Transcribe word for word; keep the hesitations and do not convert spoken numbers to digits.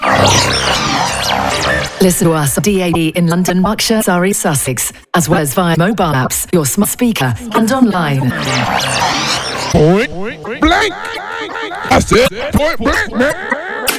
Listen to us on D A B in London, Berkshire, Surrey, Sussex, as well as via mobile apps, your smart speaker, and online. Point blank. I said point blank, man.